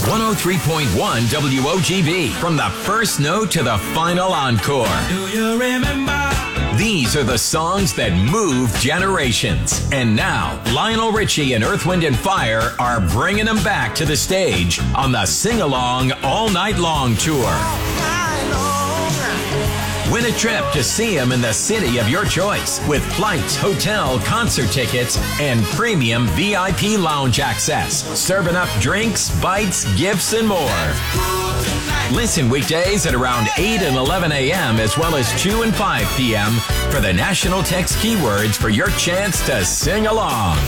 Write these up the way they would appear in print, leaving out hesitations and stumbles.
103.1 WOGB. From the first note to the final encore. Do you remember? These are the songs that move generations. And now, Lionel Richie and Earth, Wind & Fire are bringing them back to the stage on the Sing Along All Night Long tour. Win a trip to see them in the city of your choice with flights, hotel, concert tickets, and premium VIP lounge access. Serving up drinks, bites, gifts, and more. Listen weekdays at around 8 and 11 a.m. as well as 2 and 5 p.m. for the national text keywords for your chance to sing along.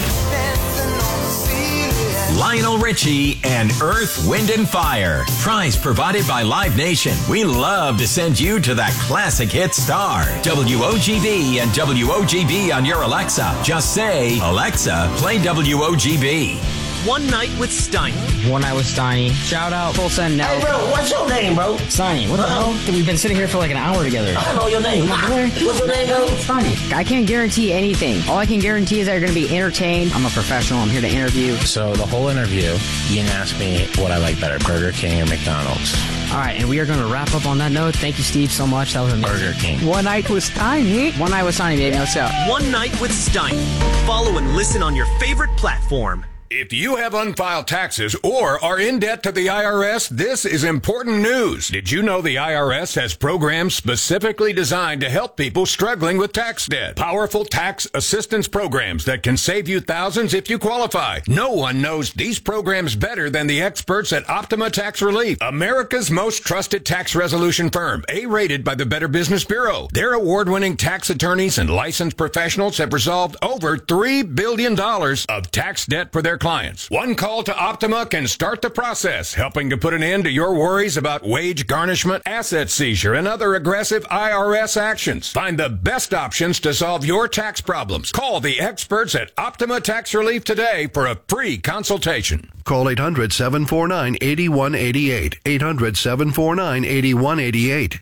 Lionel Richie and Earth, Wind & Fire. Prize provided by Live Nation. We love to send you to that classic hit star. WOGB and WOGB on your Alexa. Just say, Alexa, play WOGB. One Night with Steiny. One Night with Steiny. Shout out, full send now. Hey, bro, what's your name, bro? Steiny, what the hell? We've been sitting here for like an hour together. I don't know your name. What's your name, bro? Steiny. I can't guarantee anything. All I can guarantee is that you're going to be entertained. I'm a professional. I'm here to interview. So the whole interview, Ian asked me what I like better, Burger King or McDonald's. All right, and we are going to wrap up on that note. Thank you, Steve, so much. That was amazing. Burger King. One Night with Steiny. One Night with Steiny, baby. Let's go. One Night with Steiny. Follow and listen on your favorite platform. If you have unfiled taxes or are in debt to the IRS, this is important news. Did you know the IRS has programs specifically designed to help people struggling with tax debt? Powerful tax assistance programs that can save you thousands if you qualify. No one knows these programs better than the experts at Optima Tax Relief, America's most trusted tax resolution firm, A-rated by the Better Business Bureau. Their award-winning tax attorneys and licensed professionals have resolved over $3 billion of tax debt for their clients. One call to Optima can start the process, helping to put an end to your worries about wage garnishment, asset seizure, and other aggressive IRS actions. Find the best options to solve your tax problems. Call the experts at Optima Tax Relief today for a free consultation. Call 800-749-8188. 800-749-8188.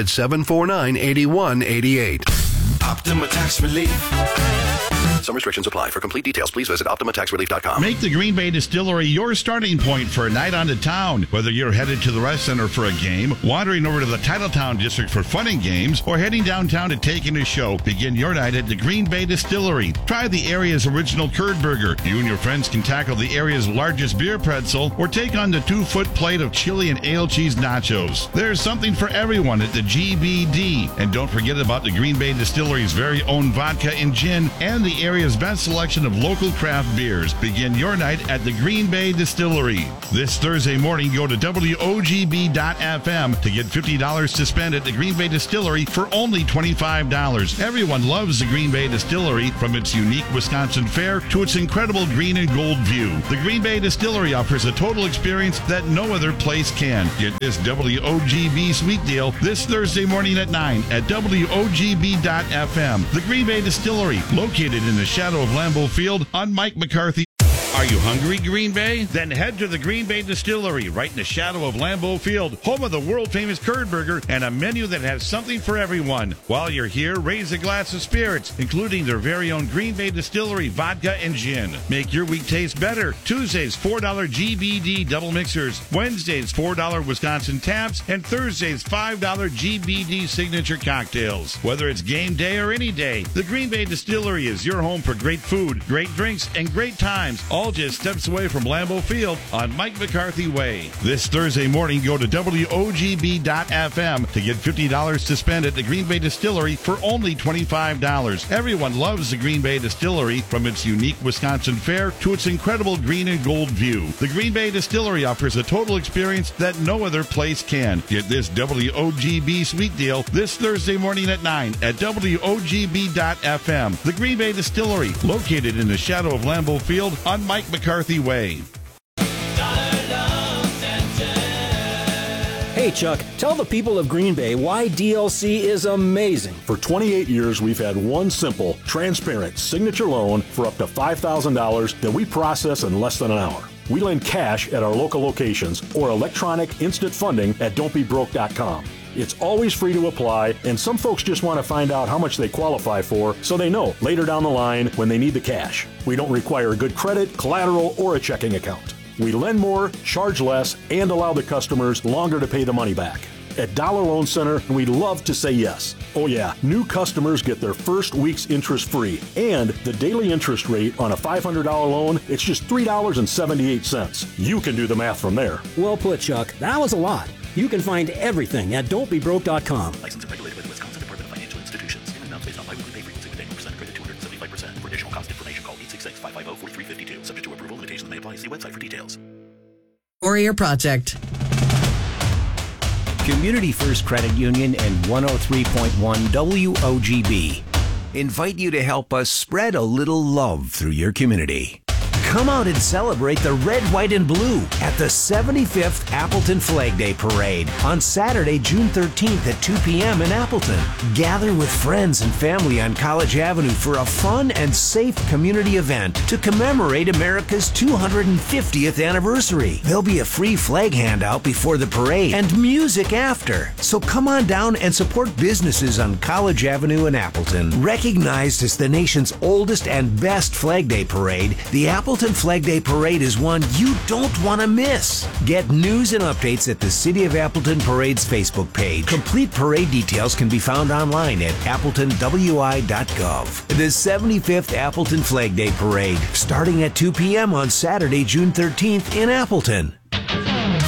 800-749-8188. Optima Tax Relief. Some restrictions apply. For complete details, please visit OptimaTaxRelief.com. Make the Green Bay Distillery your starting point for a night on the town. Whether you're headed to the Rec Center for a game, wandering over to the Titletown District for fun and games, or heading downtown to take in a show, begin your night at the Green Bay Distillery. Try the area's original curd burger. You and your friends can tackle the area's largest beer pretzel, or take on the 2-foot plate of chili and ale cheese nachos. There's something for everyone at the GBD. And don't forget about the Green Bay Distillery's very own vodka and gin, and the area's best selection of local craft beers. Begin your night at the Green Bay Distillery. This Thursday morning, go to WOGB.FM to get $50 to spend at the Green Bay Distillery for only $25. Everyone loves the Green Bay Distillery, from its unique Wisconsin fare to its incredible green and gold view. The Green Bay Distillery offers a total experience that no other place can. Get this WOGB sweet deal this Thursday morning at 9 at WOGB.FM. The Green Bay Distillery, located in the shadow of Lambeau Field on Mike McCarthy. Are you hungry, Green Bay? Then head to the Green Bay Distillery, right in the shadow of Lambeau Field, home of the world-famous curd burger and a menu that has something for everyone. While you're here, raise a glass of spirits, including their very own Green Bay Distillery vodka and gin. Make your week taste better. Tuesdays, $4 GBD double mixers. Wednesdays, $4 Wisconsin taps. And Thursdays, $5 GBD signature cocktails. Whether it's game day or any day, the Green Bay Distillery is your home for great food, great drinks, and great times, all just steps away from Lambeau Field on Mike McCarthy Way. This Thursday morning, go to WOGB.FM to get $50 to spend at the Green Bay Distillery for only $25. Everyone loves the Green Bay Distillery, from its unique Wisconsin fare to its incredible green and gold view. The Green Bay Distillery offers a total experience that no other place can. Get this WOGB sweet deal this Thursday morning at 9 at WOGB.FM. The Green Bay Distillery, located in the shadow of Lambeau Field on Mike McCarthy Way. Hey, Chuck, tell the people of Green Bay why DLC is amazing. For 28 years, we've had one simple, transparent signature loan for up to $5,000 that we process in less than an hour. We lend cash at our local locations or electronic instant funding at don'tbebroke.com. It's always free to apply, and some folks just want to find out how much they qualify for so they know later down the line when they need the cash. We don't require good credit, collateral, or a checking account. We lend more, charge less, and allow the customers longer to pay the money back. At Dollar Loan Center, we love to say yes. Oh yeah, new customers get their first week's interest free. And the daily interest rate on a $500 loan, it's just $3.78. You can do the math from there. Well put, Chuck. That was a lot. You can find everything at don'tbebroke.com. Licensed and regulated by the Wisconsin Department of Financial Institutions. In amounts based on biweekly pay frequency with 10% credit 275%. For additional cost information, call 866-550-4352. Subject to approval, limitations may apply. See website for details. Warrior Project. Community First Credit Union and 103.1 WOGB invite you to help us spread a little love through your community. Come out and celebrate the red, white, and blue at the 75th Appleton Flag Day Parade on Saturday, June 13th at 2 p.m. in Appleton. Gather with friends and family on College Avenue for a fun and safe community event to commemorate America's 250th anniversary. There'll be a free flag handout before the parade and music after. So come on down and support businesses on College Avenue in Appleton. Recognized as the nation's oldest and best Flag Day Parade, the Appleton Flag Day Parade is one you don't want to miss. Get news and updates at the City of Appleton Parade's Facebook page. Complete parade details can be found online at appletonwi.gov. The 75th Appleton Flag Day Parade, starting at 2 p.m. on Saturday, June 13th in Appleton.